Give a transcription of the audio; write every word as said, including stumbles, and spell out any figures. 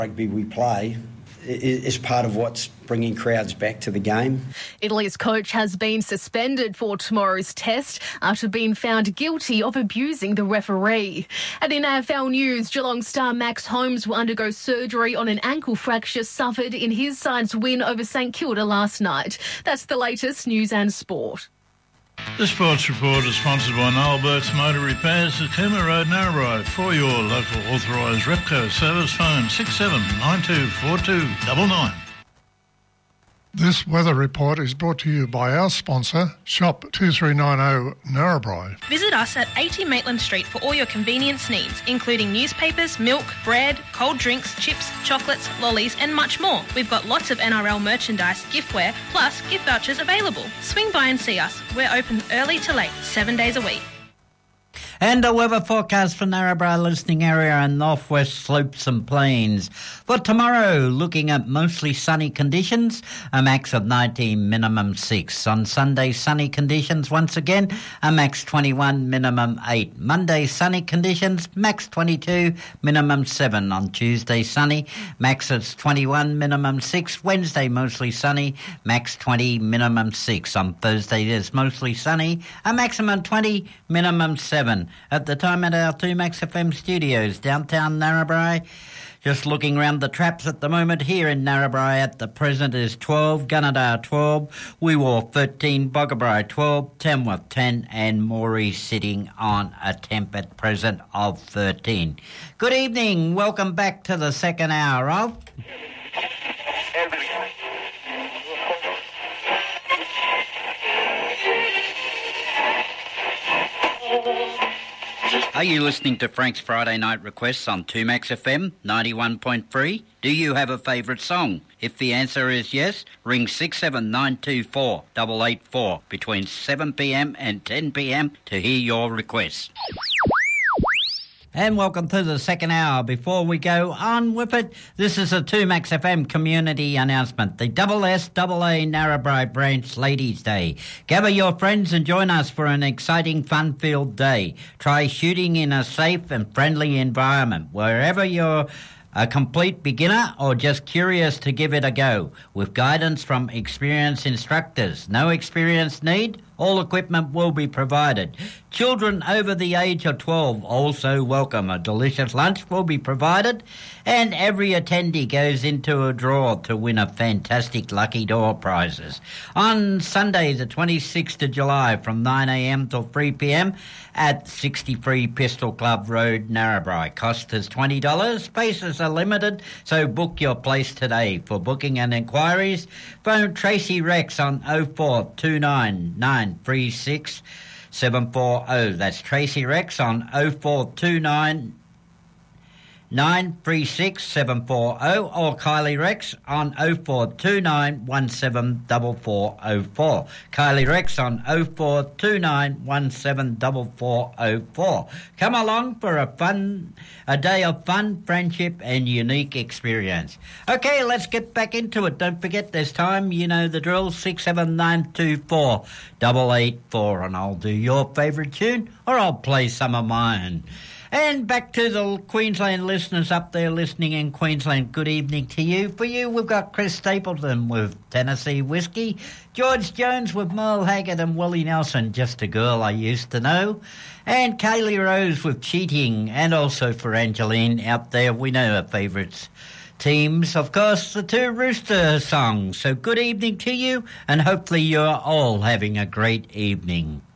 Rugby we play is part of what's bringing crowds back to the game. Italy's coach has been suspended for tomorrow's test after being found guilty of abusing the referee. And in A F L news, Geelong star Max Holmes will undergo surgery on an ankle fracture suffered in his side's win over St Kilda last night. That's the latest news and sport. The Sports Report is sponsored by Noel Burke's Motor Repairs at Cooma Road, Narrabri. For your local authorised Repco service, phone six seven nine two four two nine nine. This weather report is brought to you by our sponsor, Shop two three nine zero Narrabri. Visit us at eighty Maitland Street for all your convenience needs, including newspapers, milk, bread, cold drinks, chips, chocolates, lollies and much more. We've got lots of N R L merchandise, giftware, plus gift vouchers available. Swing by and see us. We're open early to late, seven days a week. And a weather forecast for Narrabri listening area and northwest slopes and plains. For tomorrow, looking at mostly sunny conditions, a max of nineteen, minimum six. On Sunday, sunny conditions once again, a max twenty-one, minimum eight. Monday, sunny conditions, max twenty-two, minimum seven. On Tuesday, sunny, max is twenty-one, minimum six. Wednesday, mostly sunny, max twenty, minimum six. On Thursday, it is mostly sunny, a maximum twenty, minimum seven. At the time at our two Max F M studios, downtown Narrabri. Just looking round the traps at the moment here in Narrabri at the present is twelve, Gunnedah twelve, Wee-Waa thirteen, Boggabri twelve, Tamworth ten and Moree sitting on a temp at present of thirteen. Good evening, welcome back to the second hour of... Are you listening to Frank's Friday Night Requests on two Max F M ninety-one point three? Do you have a favourite song? If the answer is yes, ring six seven nine two four eight eight four between seven p m and ten p m to hear your requests. And welcome to the second hour. Before we go on with it, this is a two Max F M community announcement. The Double S Double A Narrabri Branch Ladies' Day. Gather your friends and join us for an exciting fun-filled day. Try shooting in a safe and friendly environment. Wherever you're a complete beginner or just curious to give it a go, with guidance from experienced instructors. No experience need? All equipment will be provided. Children over the age of twelve also welcome. A delicious lunch will be provided, and every attendee goes into a draw to win a fantastic lucky draw prizes. On Sunday, the twenty-sixth of July, from nine a m till three p m at sixty-three Pistol Club Road, Narrabri. Cost is twenty dollars. Spaces are limited, so book your place today. For booking and inquiries, phone Tracy Rex on oh four two nine nine three six seven four oh. That's Tracy Rex on oh four two nine nine three six seven four oh, or Kylie Rex on oh four two nine one seven four four oh four. Kylie Rex on oh four two nine one seven four four oh four. Come along for a fun, a day of fun, friendship and unique experience. Okay, let's get back into it. Don't forget this time, you know the drill, six seven nine two four eight eight four, and I'll do your favourite tune or I'll play some of mine. And back to the Queensland listeners up there listening in Queensland, good evening to you. For you, we've got Chris Stapleton with Tennessee Whiskey, George Jones with Merle Haggard and Willie Nelson, Just a Girl I Used to Know, and Kaylee Rose with Cheating, and also for Angeline out there, we know her favourites teams, of course, the two Rooster songs. So good evening to you, and hopefully you're all having a great evening.